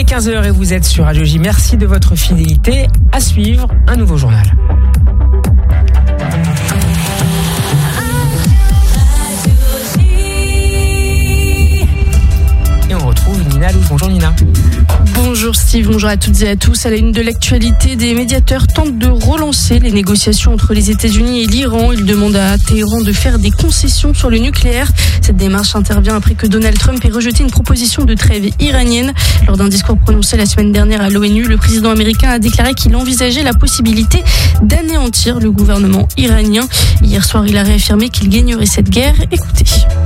15h et vous êtes sur Radio J. Merci de votre fidélité. À suivre, un nouveau journal. Et on retrouve Nina Louche. Bonjour Nina. Bonjour Steve, bonjour à toutes et à tous. À la une de l'actualité, des médiateurs tentent de relancer les négociations entre les États-Unis et l'Iran. Ils demandent à Téhéran de faire des concessions sur le nucléaire. Cette démarche intervient après que Donald Trump ait rejeté une proposition de trêve iranienne. Lors d'un discours prononcé la semaine dernière à l'ONU, le président américain a déclaré qu'il envisageait la possibilité d'anéantir le gouvernement iranien. Hier soir, il a réaffirmé qu'il gagnerait cette guerre. Écoutez.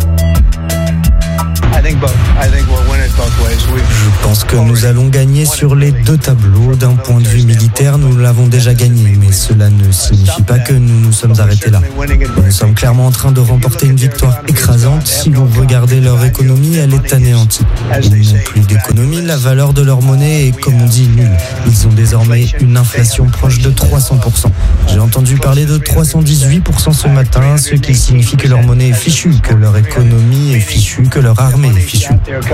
Je pense que nous allons gagner sur les deux tableaux. D'un point de vue militaire, nous l'avons déjà gagné, mais cela ne signifie pas que nous nous sommes arrêtés là. Nous sommes clairement en train de remporter une victoire écrasante. Si vous regardez leur économie, elle est anéantie. Ils n'ont plus d'économie, la valeur de leur monnaie est, comme on dit, nulle. Ils ont désormais une inflation proche de 300%. J'ai entendu parler de 318% ce matin, ce qui signifie que leur monnaie est fichue, que leur économie est fichue, que leur armée est fichue.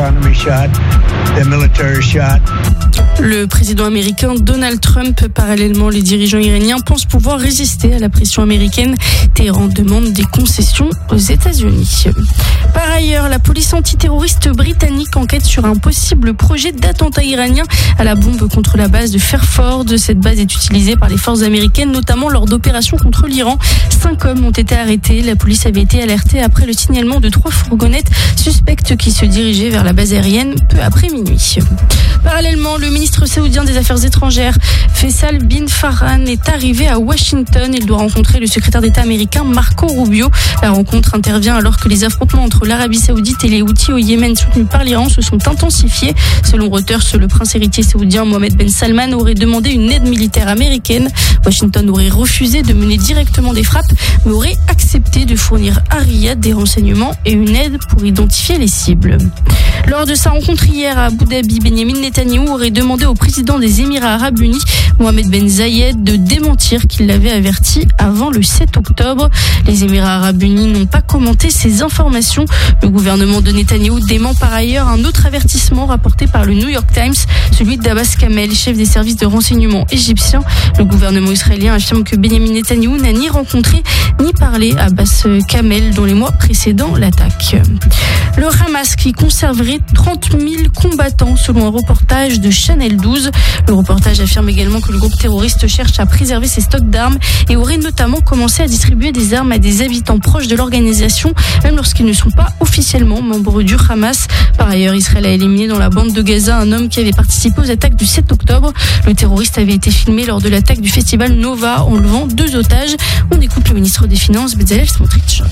Le président américain Donald Trump, parallèlement, les dirigeants iraniens pensent pouvoir résister à la pression américaine. Téhéran demande des concessions aux États-Unis. Par ailleurs, la police antiterroriste britannique enquête sur un possible projet d'attentat iranien à la bombe contre la base de Fairford. Cette base est utilisée par les forces américaines, notamment lors d'opérations contre l'Iran. 5 hommes ont été arrêtés. La police avait été alertée après le signalement de 3 fourgonnettes suspectes qui se dirigeaient vers la base aérienne peu après minuit. Parallèlement, le ministre saoudien des Affaires étrangères, Faisal bin Farhan, est arrivé à Washington. Il doit rencontrer le secrétaire d'État américain Marco Rubio. La rencontre intervient alors que les affrontements entre l'Arabie saoudite et les Houthis au Yémen soutenus par l'Iran se sont intensifiés. Selon Reuters, le prince héritier saoudien Mohammed Ben Salman aurait demandé une aide militaire américaine. Washington aurait refusé de mener directement des frappes, mais aurait accepté de fournir à Riyad des renseignements et une aide pour identifier les cibles. Lors de sa rencontre hier à Abu Dhabi, Benyamin Netanyahou aurait demandé au président des Émirats Arabes Unis, Mohamed Ben Zayed, de démentir qu'il l'avait averti avant le 7 octobre. Les Émirats Arabes Unis n'ont pas commenté ces informations. Le gouvernement de Netanyahou dément par ailleurs un autre avertissement rapporté par le New York Times, celui d'Abbas Kamel, chef des services de renseignement égyptiens. Le gouvernement israélien affirme que Benyamin Netanyahou n'a ni rencontré ni parlé à Abbas Kamel dans les mois précédant l'attaque. Le Hamas qui conserverait 30 000 combattants selon un reportage de Channel 12. Le reportage affirme également que le groupe terroriste cherche à préserver ses stocks d'armes et aurait notamment commencé à distribuer des armes à des habitants proches de l'organisation, même lorsqu'ils ne sont pas officiellement membres du Hamas. Par ailleurs, Israël a éliminé dans la bande de Gaza un homme qui avait participé aux attaques du 7 octobre. Le terroriste avait été filmé lors de l'attaque du festival Nova enlevant 2 otages. On écoute le ministre des Finances, Bezalel Smotrich.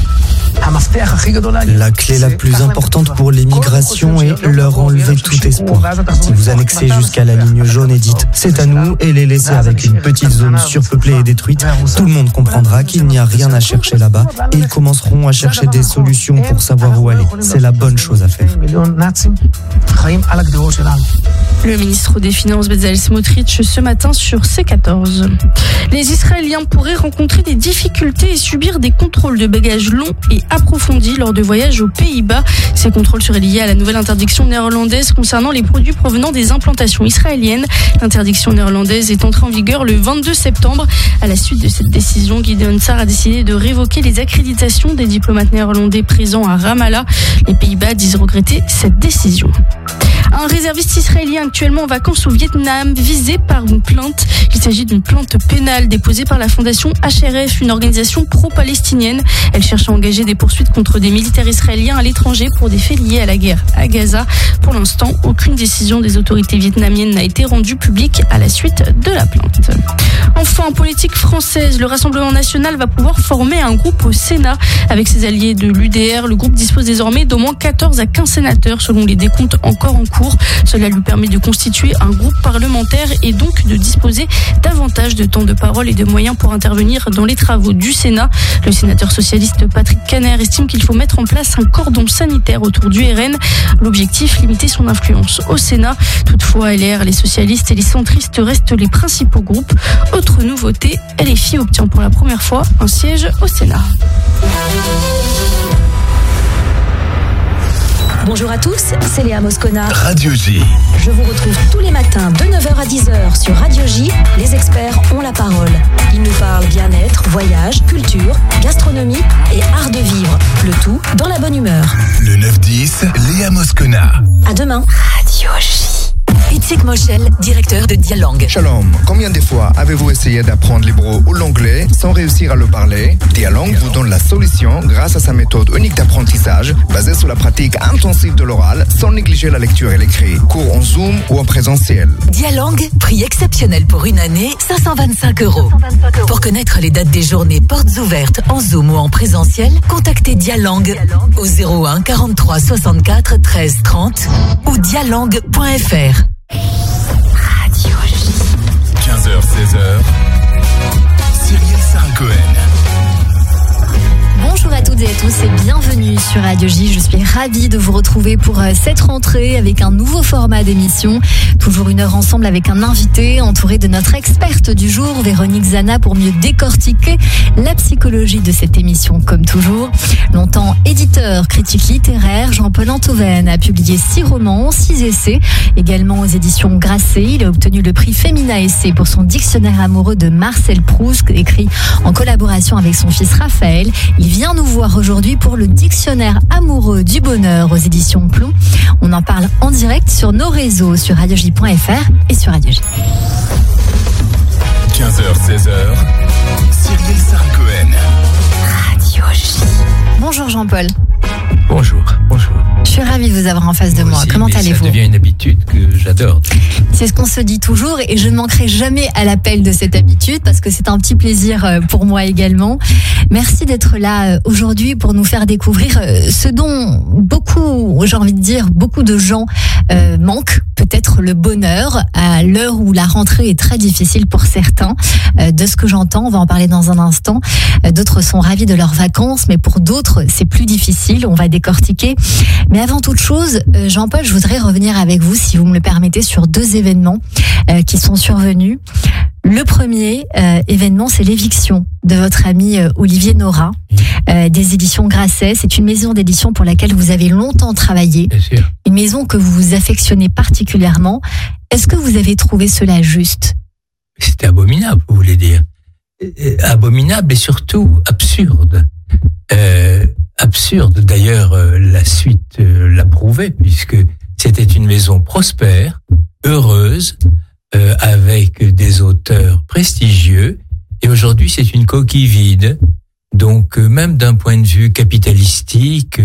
La clé la plus importante pour les migrations est leur enlever tout espoir. Si vous annexez jusqu'à la ligne jaune et dites « c'est à nous » et les laissez avec une petite zone surpeuplée et détruite, tout le monde comprendra qu'il n'y a rien à chercher là-bas et ils commenceront à chercher des solutions pour savoir où aller. C'est la bonne chose à faire. Le ministre des Finances, Bezalel Smotrich, ce matin sur C14. Les Israéliens pourraient rencontrer des difficultés et subir des contrôles de bagages longs et approfondis lors de voyages aux Pays-Bas. Ces contrôles seraient liés à la nouvelle interdiction néerlandaise concernant les produits provenant des implantations israéliennes. L'interdiction néerlandaise est entrée en vigueur le 22 septembre. À la suite de cette décision, Gideon Sa'ar a décidé de révoquer les accréditations des diplomates néerlandais présents à Ramallah. Les Pays-Bas disent regretter cette décision. Un réserviste israélien actuellement en vacances au Vietnam visé par une plainte. Il s'agit d'une plainte pénale déposée par la fondation HRF, une organisation pro-palestinienne. Elle cherche à engager des poursuites contre des militaires israéliens à l'étranger pour des faits liés à la guerre à Gaza. Pour l'instant, aucune décision des autorités vietnamiennes n'a été rendue publique à la suite de la plainte. Enfin, en politique française, le Rassemblement national va pouvoir former un groupe au Sénat. Avec ses alliés de l'UDR, le groupe dispose désormais d'au moins 14 à 15 sénateurs selon les décomptes encore en cours. Cela lui permet de constituer un groupe parlementaire et donc de disposer davantage de temps de parole et de moyens pour intervenir dans les travaux du Sénat. Le sénateur socialiste Patrick Kanner estime qu'il faut mettre en place un cordon sanitaire autour du RN. L'objectif, limiter son influence au Sénat. Toutefois, LR, les socialistes et les centristes restent les principaux groupes. Autre nouveauté, LFI obtient pour la première fois un siège au Sénat. Bonjour à tous, c'est Léa Moscona. Radio J. Je vous retrouve tous les matins de 9h à 10h sur Radio J. Les experts ont la parole. Ils nous parlent bien-être, voyage, culture, gastronomie et art de vivre. Le tout dans la bonne humeur. Le 9-10, Léa Moscona. À demain. Radio J. Itzik Moshel, directeur de Dialang. Shalom, combien de fois avez-vous essayé d'apprendre l'hébreu ou l'anglais sans réussir à le parler? Dialang vous donne la solution grâce à sa méthode unique d'apprentissage basée sur la pratique intensive de l'oral sans négliger la lecture et l'écrit. Cours en Zoom ou en présentiel. Dialang, prix exceptionnel pour une année, 525 €. Pour connaître les dates des journées portes ouvertes en Zoom ou en présentiel, contactez Dialang au 01 43 64 13 30 ou dialang.fr. Radio J. 15h-16h, Cyrielle Sarin-Cohen. Bonjour à toutes et à tous et bienvenue sur Radio J. Je suis ravie de vous retrouver pour cette rentrée avec un nouveau format d'émission. Toujours une heure ensemble avec un invité entouré de notre experte du jour, Véronique Zana, pour mieux décortiquer la psychologie de cette émission comme toujours. Longtemps éditeur, critique littéraire, Jean-Paul Antoven a publié 6 romans, 6 essais, également aux éditions Grasset. Il a obtenu le prix Femina Essai pour son dictionnaire amoureux de Marcel Proust, écrit en collaboration avec son fils Raphaël. Il vient nous voir aujourd'hui pour le dictionnaire amoureux du bonheur aux éditions Plomb. On en parle en direct sur nos réseaux, sur radioj.fr et sur Radio J. 15h-16h, Cyrielle Sarin-Cohen. Radio J. Bonjour Jean-Paul. Bonjour. Je suis ravie de vous avoir en face de moi. Aussi, Comment allez-vous? Ça devient une habitude que j'adore. C'est ce qu'on se dit toujours et je ne manquerai jamais à l'appel de cette habitude parce que c'est un petit plaisir pour moi également. Merci d'être là aujourd'hui pour nous faire découvrir ce dont beaucoup, j'ai envie de dire, beaucoup de gens manquent, peut-être le bonheur à l'heure où la rentrée est très difficile pour certains. De ce que j'entends, on va en parler dans un instant. D'autres sont ravis de leurs vacances, mais pour d'autres, c'est plus difficile. On va décortiquer. Mais avant toute chose, Jean-Paul, je voudrais revenir avec vous, si vous me le permettez, sur 2 événements qui sont survenus. Le premier événement, c'est l'éviction de votre ami Olivier Nora, des éditions Grasset. C'est une maison d'édition pour laquelle vous avez longtemps travaillé. Bien sûr. Une maison que vous affectionnez particulièrement. Est-ce que vous avez trouvé cela juste? C'était abominable, vous voulez dire. Abominable et surtout absurde. Absurde, d'ailleurs, la suite l'a prouvé, puisque c'était une maison prospère, heureuse, avec des auteurs prestigieux, et aujourd'hui c'est une coquille vide. Donc même d'un point de vue capitalistique,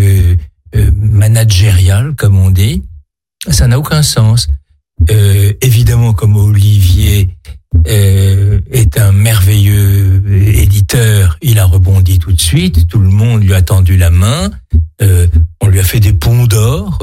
managérial, comme on dit, ça n'a aucun sens. Évidemment, comme Olivier est un merveilleux éditeur, il a rebondi tout de suite, tout le monde lui a tendu la main, on lui a fait des ponts d'or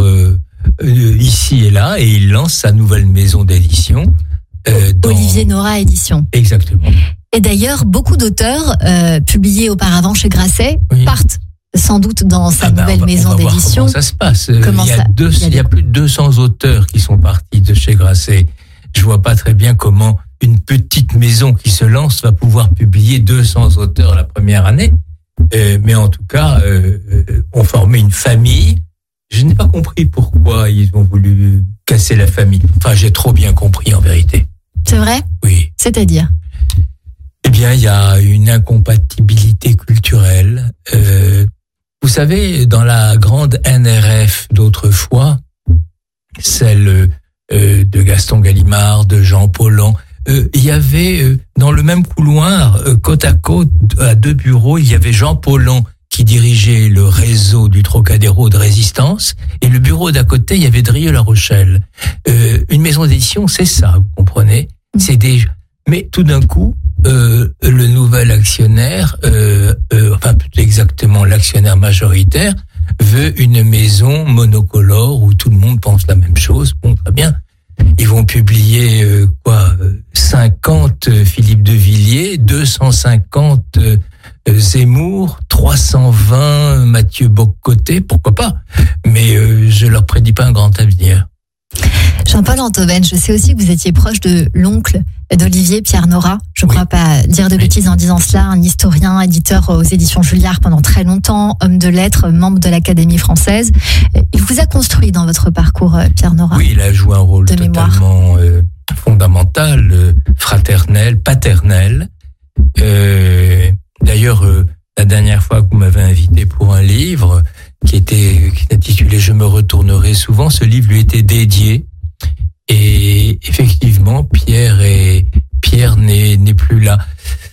ici et là, et il lance sa nouvelle maison d'édition. Olivier Nora Édition. Exactement. Et d'ailleurs, beaucoup d'auteurs publiés auparavant chez Grasset partent sans doute dans sa nouvelle maison d'édition. Comment ça se passe? Il y a plus de 200 auteurs qui sont partis de chez Grasset. Je vois pas très bien comment une petite maison qui se lance va pouvoir publier 200 auteurs la première année. Mais en tout cas, on formait une famille. Je n'ai pas compris pourquoi ils ont voulu casser la famille. Enfin, j'ai trop bien compris en vérité. C'est vrai? Oui. C'est-à-dire? Eh bien, il y a une incompatibilité culturelle. Vous savez, dans la grande NRF d'autrefois, celle de Gaston Gallimard, de Jean Paulhan, il y avait dans le même couloir, côte à côte, à 2 bureaux, il y avait Jean Paulhan qui dirigeait le réseau du Trocadéro de Résistance, et le bureau d'à côté, il y avait Drieux-La Rochelle. Une maison d'édition, c'est ça, vous comprenez? C'est des... Mais tout d'un coup, le nouvel actionnaire, enfin plus exactement l'actionnaire majoritaire, veut une maison monocolore où tout le monde pense la même chose. Bon, très bien. Ils vont publier 50 Philippe de Villiers, 250 Zemmour, 320 Mathieu Bock-Côté, pourquoi pas? Mais je leur prédis pas un grand avenir. Jean-Paul, Jean-Paul Antoven, je sais aussi que vous étiez proche de l'oncle d'Olivier, Pierre Nora. Je ne crois pas dire de bêtises en disant cela. Un historien, éditeur aux éditions Julliard pendant très longtemps, homme de lettres, membre de l'Académie française. Il vous a construit dans votre parcours, Pierre Nora. Oui, il a joué un rôle totalement fondamental, fraternel, paternel. D'ailleurs, la dernière fois que vous m'avez invité pour un livre qui est intitulé « Je me retournerai souvent », ce livre lui était dédié. Et effectivement, Pierre n'est plus là.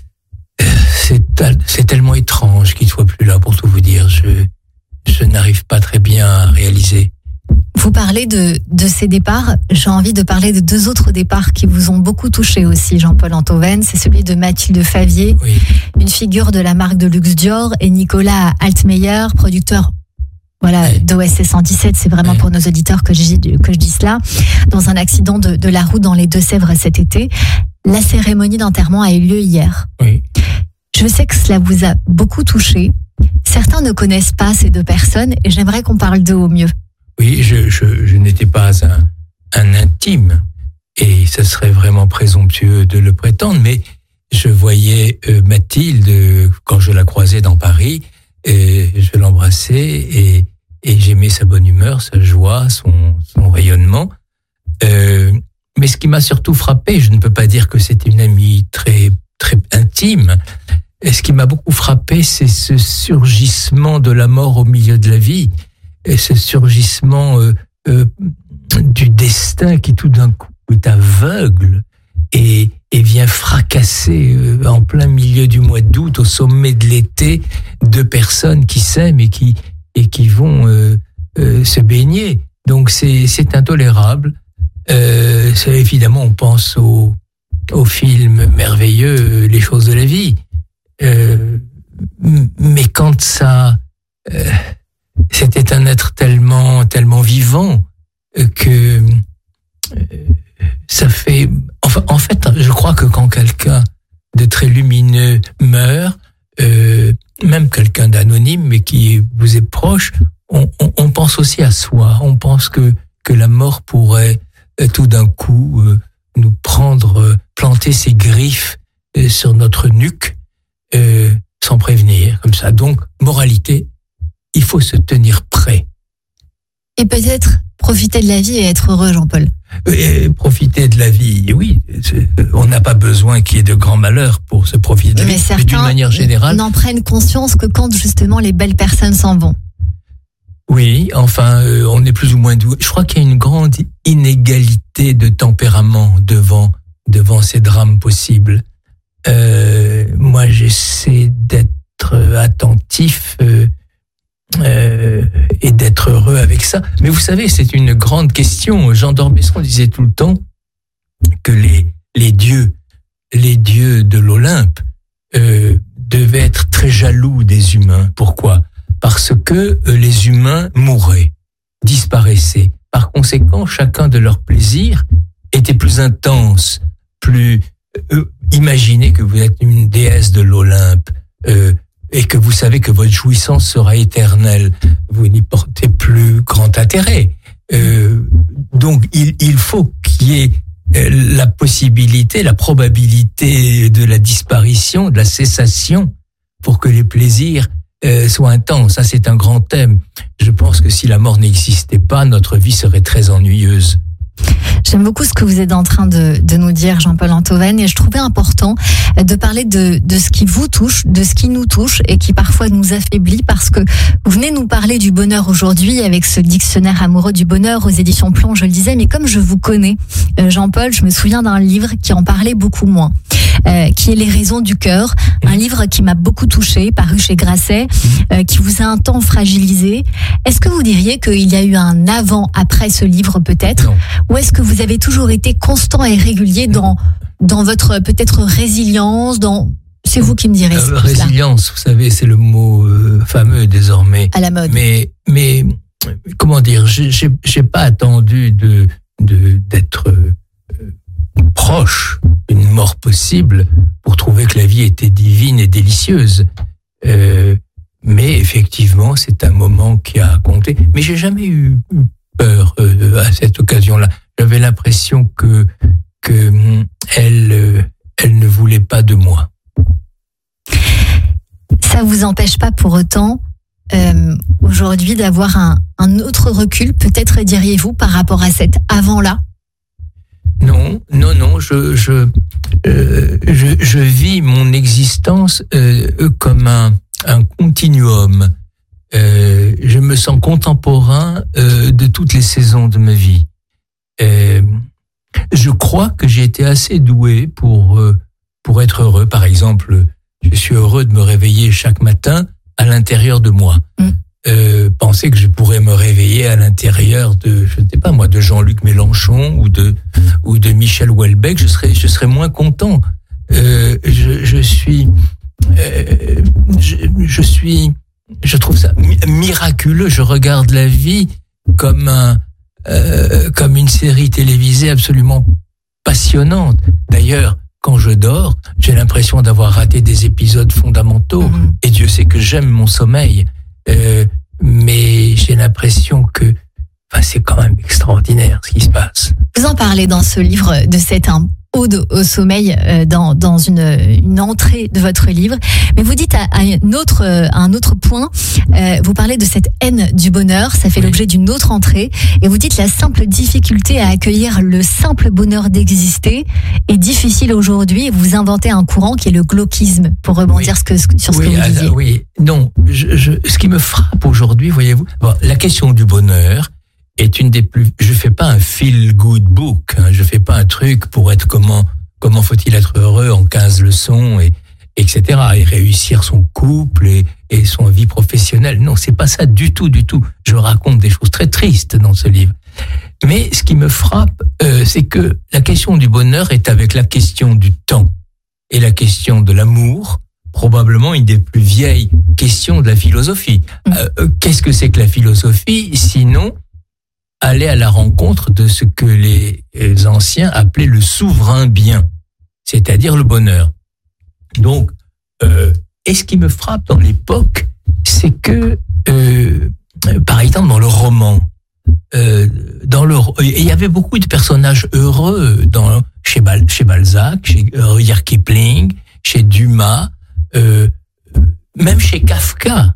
C'est tellement étrange qu'il soit plus là, pour tout vous dire. Je n'arrive pas très bien à réaliser. Vous parlez de ces départs. J'ai envie de parler de 2 autres départs qui vous ont beaucoup touché aussi, Jean-Paul Antoven. C'est celui de Mathilde Favier, une figure de la marque de luxe Dior, et Nicolas Altmeyer, producteur d'OSC 117. C'est vraiment pour nos auditeurs que je dis cela. Dans un accident de la route dans les Deux-Sèvres cet été. La cérémonie d'enterrement a eu lieu hier. Oui. Je sais que cela vous a beaucoup touché. Certains ne connaissent pas ces 2 personnes et j'aimerais qu'on parle d'eux au mieux. Oui, je n'étais pas un intime et ce serait vraiment présomptueux de le prétendre, mais je voyais Mathilde quand je la croisais dans Paris, et je l'embrassais et j'aimais sa bonne humeur, sa joie, son rayonnement. Mais ce qui m'a surtout frappé, je ne peux pas dire que c'était une amie très très intime. Et ce qui m'a beaucoup frappé, c'est ce surgissement de la mort au milieu de la vie. Et ce surgissement du destin qui tout d'un coup est aveugle et vient fracasser en plein milieu du mois d'août, au sommet de l'été, 2 personnes qui s'aiment et qui vont se baigner. Donc c'est intolérable. Évidemment, on pense au film merveilleux Les choses de la vie. Mais quand ça... c'était un être tellement vivant que ça fait... En fait, je crois que quand quelqu'un de très lumineux meurt, même quelqu'un d'anonyme mais qui vous est proche, on pense aussi à soi. On pense que la mort pourrait tout d'un coup nous planter ses griffes sur notre nuque sans prévenir, comme ça. Donc, moralité, il faut se tenir prêt. Et peut-être profiter de la vie et être heureux, Jean-Paul. Profiter de la vie, oui. On n'a pas besoin qu'il y ait de grands malheurs pour se profiter de la vie. Mais d'une manière générale, n'en prennent conscience que quand justement les belles personnes s'en vont. Oui, enfin, on est plus ou moins doué. Je crois qu'il y a une grande inégalité de tempérament devant ces drames possibles. Moi, j'essaie d'être attentif et d'être heureux avec ça. Mais vous savez, c'est une grande question. Jean d'Ormesson disait tout le temps que les dieux de l'Olympe devaient être très jaloux des humains. Pourquoi ? Parce que les humains mouraient, disparaissaient. Par conséquent, chacun de leurs plaisirs était plus intense, plus... imaginez que vous êtes une déesse de l'Olympe et que vous savez que votre jouissance sera éternelle. Vous n'y portez plus grand intérêt. Donc, il faut qu'il y ait la possibilité, la probabilité de la disparition, de la cessation, pour que les plaisirs soient intenses. Ça, c'est un grand thème. Je pense que si la mort n'existait pas, notre vie serait très ennuyeuse. J'aime beaucoup ce que vous êtes en train de nous dire, Jean-Paul Antoven, et je trouvais important de parler de ce qui vous touche, de ce qui nous touche et qui parfois nous affaiblit, parce que vous venez nous parler du bonheur aujourd'hui avec ce dictionnaire amoureux du bonheur aux éditions Plon, je le disais, mais comme je vous connais, Jean-Paul, je me souviens d'un livre qui en parlait beaucoup moins, qui est Les raisons du cœur, un livre qui m'a beaucoup touchée, paru chez Grasset, qui vous a un temps fragilisé. Est-ce que vous diriez qu'il y a eu un avant-après ce livre peut-être ? Non. Ou est-ce que vous avez toujours été constant et régulier dans votre peut-être résilience, c'est vous qui me direz. Résilience, vous savez, c'est le mot fameux désormais. À la mode. Mais comment dire, j'ai pas attendu d'être proche d'une mort possible pour trouver que la vie était divine et délicieuse. Mais effectivement, c'est un moment qui a compté. Mais j'ai jamais eu peur à cette occasion-là. J'avais l'impression que elle ne voulait pas de moi. Ça vous empêche pas pour autant aujourd'hui d'avoir un autre recul, peut-être diriez-vous, par rapport à cet avant-là? Non, je vis mon existence comme un continuum. Je me sens contemporain de toutes les saisons de ma vie. Je crois que j'ai été assez doué pour être heureux. Par exemple, je suis heureux de me réveiller chaque matin à l'intérieur de moi. Penser que je pourrais me réveiller à l'intérieur de, je ne sais pas moi, de Jean-Luc Mélenchon ou de Michel Houellebecq, je serais moins content. Je trouve ça miraculeux. Je regarde la vie comme une série télévisée absolument passionnante. D'ailleurs, quand je dors, j'ai l'impression d'avoir raté des épisodes fondamentaux. Et Dieu sait que j'aime mon sommeil. Mais j'ai l'impression que c'est quand même extraordinaire ce qui se passe. Vous en parlez dans ce livre de cette ode au sommeil dans une entrée de votre livre. Mais vous dites à un autre point, vous parlez de cette haine du bonheur, ça fait l'objet d'une autre entrée, et vous dites la simple difficulté à accueillir le simple bonheur d'exister est difficile aujourd'hui, et vous inventez un courant qui est le glauquisme, pour rebondir sur ce que vous disiez. Oui, non, ce qui me frappe aujourd'hui, voyez-vous, la question du bonheur est une des plus. Je fais pas un feel good book. Je fais pas un truc pour être comment faut-il être heureux en 15 leçons etc. et réussir son couple et son vie professionnelle. Non, c'est pas ça du tout. Je raconte des choses très tristes dans ce livre. Mais ce qui me frappe, c'est que la question du bonheur est avec la question du temps et la question de l'amour, probablement une des plus vieilles questions de la philosophie. Qu'est-ce que c'est que la philosophie, sinon aller à la rencontre de ce que les anciens appelaient le souverain bien, c'est-à-dire le bonheur. Donc, et ce qui me frappe dans l'époque, c'est que, par exemple, dans le roman, il y avait beaucoup de personnages heureux chez Balzac, chez Rudyard Kipling, chez Dumas, même chez Kafka.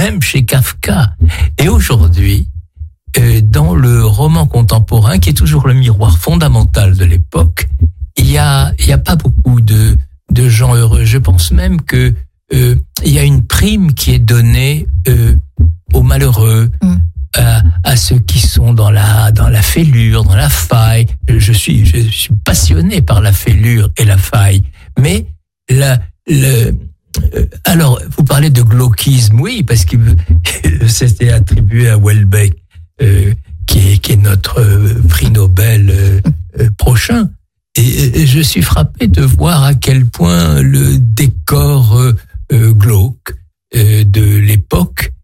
Et aujourd'hui, dans le roman contemporain, qui est toujours le miroir fondamental de l'époque, il y a pas beaucoup de gens heureux. Je pense même que il y a une prime qui est donnée aux malheureux, à ceux qui sont dans la fêlure, dans la faille. Je suis passionné par la fêlure et la faille. Mais alors, vous parlez de glauquisme, oui, parce que c'était attribué à Houellebecq, qui est notre prix Nobel prochain. Et je suis frappé de voir à quel point le décor glauque de l'époque,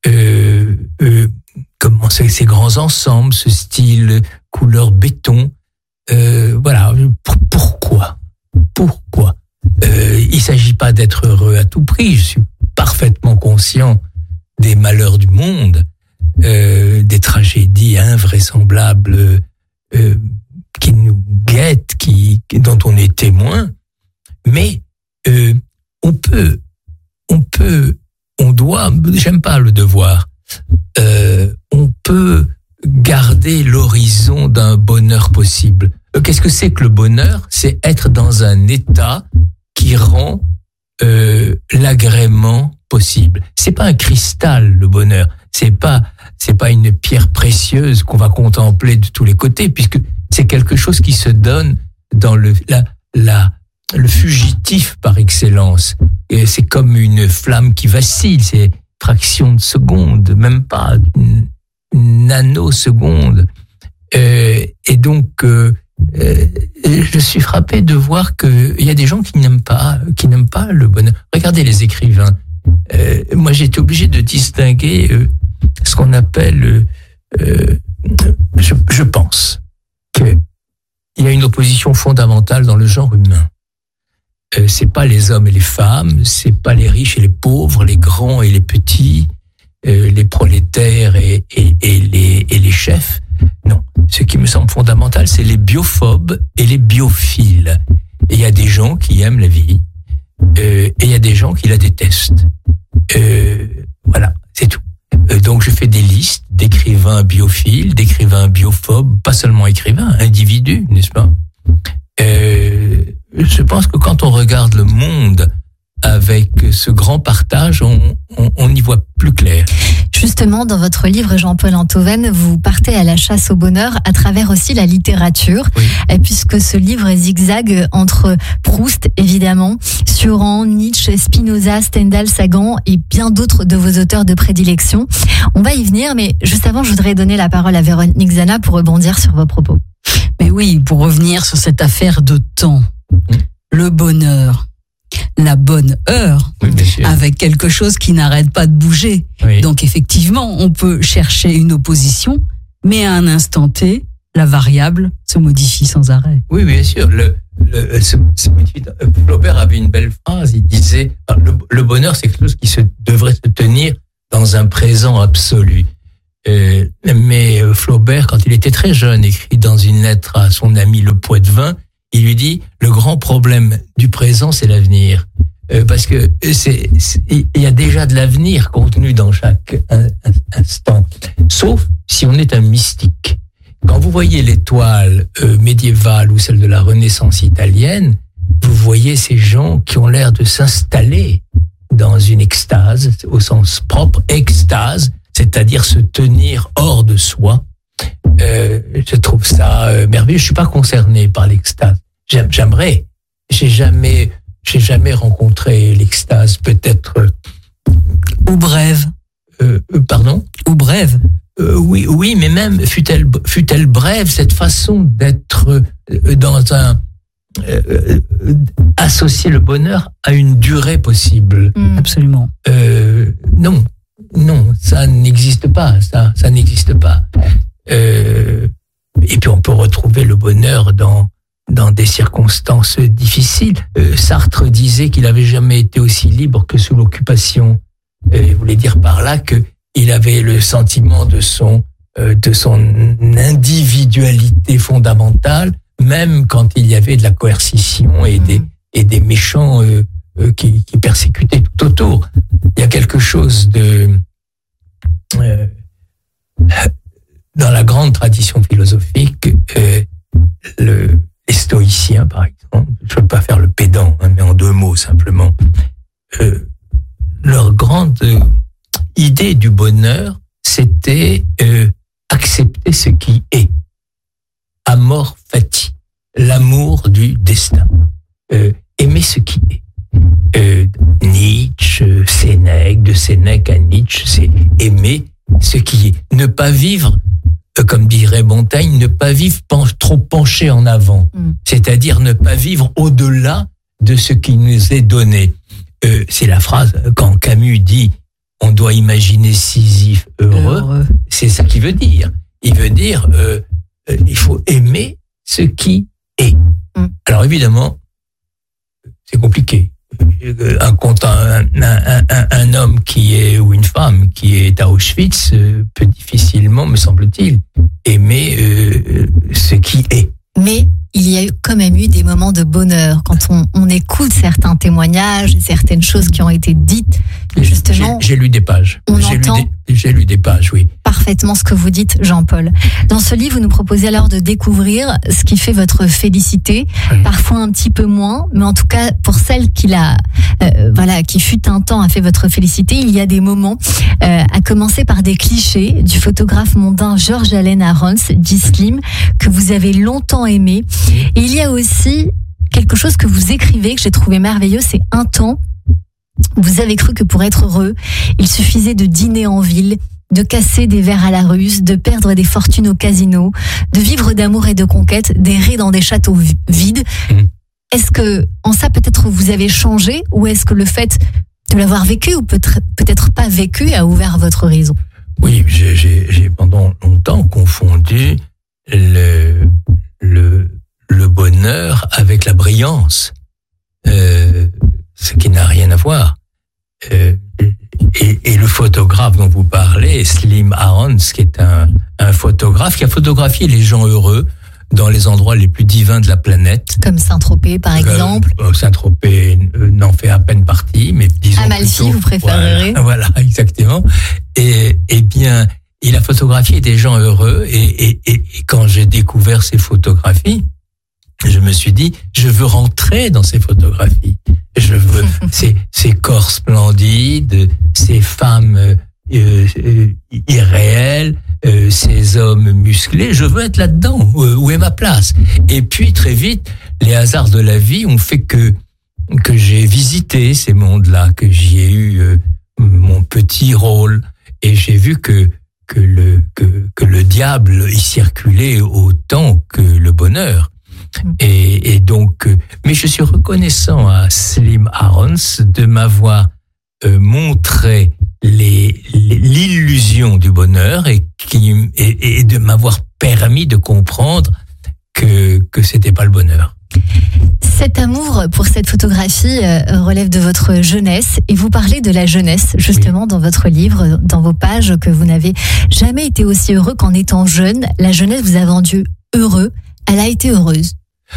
comment ces grands ensembles, ce style couleur béton, voilà. Pourquoi il s'agit pas d'être heureux à tout prix. Je suis parfaitement conscient des malheurs du monde, des tragédies invraisemblables qui nous guettent, dont on est témoin. Mais on doit, j'aime pas le devoir, on peut garder l'horizon d'un bonheur possible. Qu'est-ce que c'est que le bonheur? C'est être dans un état qui rend l'agrément possible. C'est pas un cristal, le bonheur. C'est pas une pierre précieuse qu'on va contempler de tous les côtés, puisque c'est quelque chose qui se donne dans le fugitif par excellence. Et c'est comme une flamme qui vacille, c'est fraction de seconde, même pas une nanoseconde. Et donc, je suis frappé de voir qu'il y a des gens qui n'aiment pas le bonheur. Regardez les écrivains. Moi, j'ai été obligé de distinguer ce qu'on appelle, je pense qu'il y a une opposition fondamentale dans le genre humain. C'est pas les hommes et les femmes, c'est pas les riches et les pauvres, les grands et les petits, les prolétaires et les chefs. Non. Ce qui me semble fondamental, c'est les biophobes et les biophiles. Et il y a des gens qui aiment la vie, et il y a des gens qui la détestent. Voilà, c'est tout. Donc je fais des listes d'écrivains biophiles, d'écrivains biophobes, pas seulement écrivains, individus, n'est-ce pas? Je pense que quand on regarde le monde avec ce grand partage, on y voit plus clair. Justement, dans votre livre, Jean-Paul Enthoven, vous partez à la chasse au bonheur à travers aussi la littérature, oui. Puisque ce livre zigzague entre Proust, évidemment, Cioran, Nietzsche, Spinoza, Stendhal, Sagan et bien d'autres de vos auteurs de prédilection. On va y venir, mais juste avant, je voudrais donner la parole à Véronique Zana pour rebondir sur vos propos. Mais oui, pour revenir sur cette affaire de temps, le bonheur, la bonne heure, oui, avec quelque chose qui n'arrête pas de bouger. Oui. Donc effectivement, on peut chercher une opposition, mais à un instant T, la variable se modifie sans arrêt. Oui, bien sûr. Flaubert avait une belle phrase, il disait le bonheur, c'est quelque chose qui devrait se tenir dans un présent absolu. Mais Flaubert, quand il était très jeune, écrit dans une lettre à son ami le Poitevin, il lui dit le grand problème du présent, c'est l'avenir, parce que il y a déjà de l'avenir contenu dans chaque instant, sauf si on est un mystique. Quand vous voyez l'étoile médiévale ou celle de la Renaissance italienne, vous voyez ces gens qui ont l'air de s'installer dans une extase, au sens propre, extase, c'est-à-dire se tenir hors de soi. Je trouve ça merveilleux. Je suis pas concerné par l'extase. J'aimerais. J'ai jamais rencontré l'extase. Peut-être. Ou brève. Pardon. Ou brève. Oui, mais même fut-elle brève, cette façon d'être dans un associer le bonheur à une durée possible. Absolument. Non, ça n'existe pas. Ça n'existe pas. Et puis on peut retrouver le bonheur dans des circonstances difficiles. Sartre disait qu'il avait jamais été aussi libre que sous l'occupation. Il voulait dire par là que il avait le sentiment de son individualité fondamentale, même quand il y avait de la coercition et des méchants qui persécutaient tout autour. Il y a quelque chose de dans la grande tradition philosophique, les stoïciens, par exemple, je ne veux pas faire le pédant, mais en 2 mots simplement, leur grande idée du bonheur, c'était accepter ce qui est. Amor fati, l'amour du destin. Aimer ce qui est. Nietzsche, Sénèque, de Sénèque à Nietzsche, c'est aimer ce qui est. Ne pas vivre, comme dirait Montaigne, ne pas vivre trop penché en avant. C'est-à-dire ne pas vivre au-delà de ce qui nous est donné. C'est la phrase, quand Camus dit on doit imaginer Sisyphe heureux, c'est ça qu'il veut dire. Il veut dire il faut aimer ce qui est. Alors évidemment, c'est compliqué. Un homme qui est, ou une femme qui est à Auschwitz peut difficilement, me semble-t-il, aimer ce qui est. Mais il y a quand même eu des moments de bonheur quand on écoute certains témoignages, certaines choses qui ont été dites. Justement, j'ai lu des pages. J'ai lu des pages, oui. Parfaitement ce que vous dites, Jean-Paul. Dans ce livre, vous nous proposez alors de découvrir ce qui fait votre félicité, parfois un petit peu moins, mais en tout cas pour celle qui qui fut un temps a fait votre félicité, il y a des moments, à commencer par des clichés du photographe mondain George Allen Arons, dit Slim, que vous avez longtemps aimé. Et il y a aussi quelque chose que vous écrivez que j'ai trouvé merveilleux, c'est un temps. Vous avez cru que pour être heureux, il suffisait de dîner en ville, de casser des verres à la ruse, de perdre des fortunes au casino, de vivre d'amour et de conquête, d'errer dans des châteaux vides. Est-ce que, en ça, peut-être vous avez changé, ou est-ce que le fait de l'avoir vécu, ou peut-être pas vécu, a ouvert votre horizon? Oui, j'ai pendant longtemps confondu le bonheur avec la brillance, ce qui n'a rien à voir. et le photographe dont vous parlez, Slim Aarons, qui est un photographe qui a photographié les gens heureux dans les endroits les plus divins de la planète. Comme Saint-Tropez, par exemple. Saint-Tropez n'en fait à peine partie, mais disons Amalfi, plutôt, vous préférerez. Voilà, exactement. Et bien, il a photographié des gens heureux, et quand j'ai découvert ces photographies, je me suis dit, je veux rentrer dans ces photographies. Je veux ces corps splendides, ces femmes irréels, ces hommes musclés. Je veux être là-dedans. Où est ma place? Et puis très vite, les hasards de la vie ont fait que j'ai visité ces mondes-là, que j'y ai eu mon petit rôle, et j'ai vu que le diable y circulait autant que le bonheur. Et donc, mais je suis reconnaissant à Slim Aarons de m'avoir montré l'illusion du bonheur et de m'avoir permis de comprendre que c'était pas le bonheur. Cet amour pour cette photographie relève de votre jeunesse, et vous parlez de la jeunesse justement dans votre livre, dans vos pages, que vous n'avez jamais été aussi heureux qu'en étant jeune. La jeunesse vous a rendu heureux. Elle a été heureuse?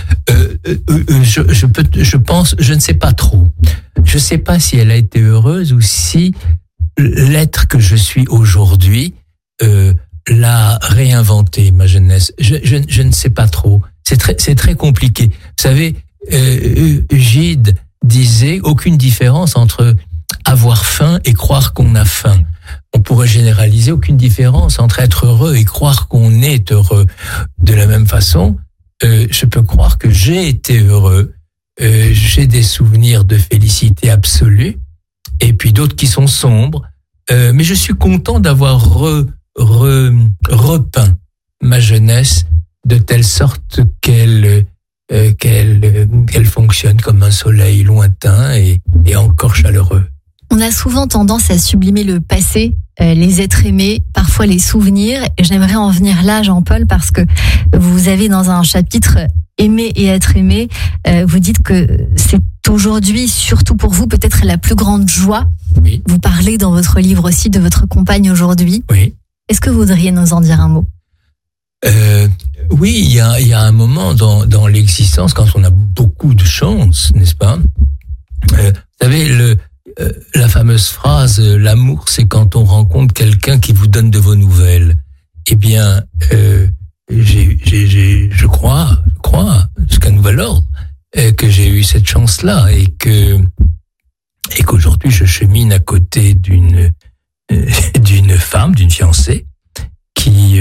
Je pense, je ne sais pas trop. Je ne sais pas si elle a été heureuse ou si l'être que je suis aujourd'hui l'a réinventé, ma jeunesse. Je ne sais pas trop. C'est très compliqué. Vous savez, Gide disait aucune différence entre avoir faim et croire qu'on a faim. On pourrait généraliser aucune différence entre être heureux et croire qu'on est heureux. De la même façon, je peux croire que j'ai été heureux, j'ai des souvenirs de félicité absolue, et puis d'autres qui sont sombres, mais je suis content d'avoir repeint ma jeunesse de telle sorte qu'elle fonctionne comme un soleil lointain et encore chaleureux. On a souvent tendance à sublimer le passé, les êtres aimés, parfois les souvenirs. Et j'aimerais en venir là, Jean-Paul, parce que vous avez dans un chapitre « Aimer et être aimé », vous dites que c'est aujourd'hui, surtout pour vous, peut-être la plus grande joie. Oui. Vous parlez dans votre livre aussi de votre compagne aujourd'hui. Oui. Est-ce que vous voudriez nous en dire un mot? Oui, il y a un moment dans l'existence, quand on a beaucoup de chance, n'est-ce pas? Vous savez, la fameuse phrase « l'amour, c'est quand on rencontre quelqu'un qui vous donne de vos nouvelles ». Eh bien, je crois, jusqu'à nouvel ordre, que j'ai eu cette chance-là et qu'aujourd'hui je chemine à côté d'une femme, d'une fiancée, qui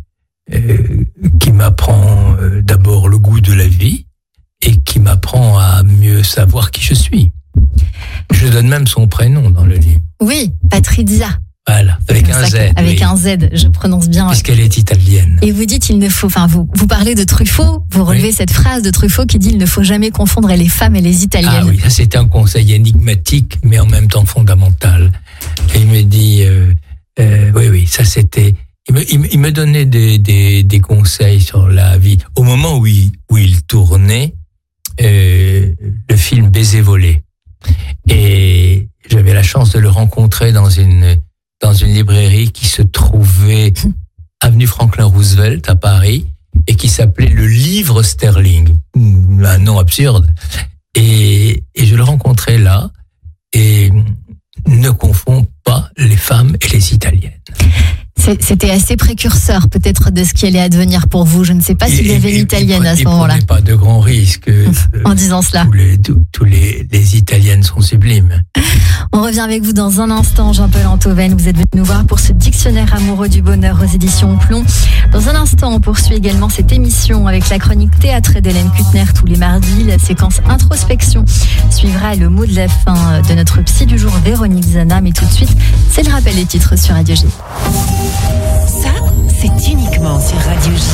m'apprend d'abord le goût de la vie et qui m'apprend à mieux savoir qui je suis. Je donne même son prénom dans le livre. Oui, Patrizia. Voilà, avec un Z. Avec oui. un Z, je prononce bien. Puisqu'elle est italienne. Et vous dites, vous parlez de Truffaut, vous relevez oui. cette phrase de Truffaut qui dit, il ne faut jamais confondre les femmes et les Italiennes. Ah oui, ça c'est un conseil énigmatique, mais en même temps fondamental. Et il me dit, oui, ça c'était, il me donnait des conseils sur la vie. Au moment où il tournait le film Baiser volé. Et j'avais la chance de le rencontrer dans une librairie qui se trouvait avenue Franklin Roosevelt à Paris et qui s'appelait Le Livre Sterling. Un nom absurde. Et je le rencontrais là et ne confonds pas les femmes et les Italiennes. C'était assez précurseur peut-être de ce qui allait advenir pour vous. Je ne sais pas s'il y avait une Italienne à ce moment-là. Il ne prenait pas de grands risques. En disant cela. Tous les Italiennes sont sublimes. On revient avec vous dans un instant, Jean-Paul Antoven. Vous êtes venu nous voir pour ce dictionnaire amoureux du bonheur aux éditions Plomb. Dans un instant, on poursuit également cette émission avec la chronique théâtre d'Hélène Kuttner tous les mardis. La séquence introspection suivra le mot de la fin de notre psy du jour, Véronique Zana. Mais tout de suite, c'est le rappel des titres sur Radio J. Ça, c'est uniquement sur Radio J.